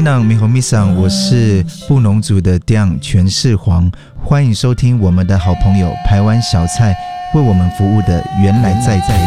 朗米红米桑，我是布农族的店全世皇，欢迎收听我们的好朋友台湾小菜为我们服务的原来在台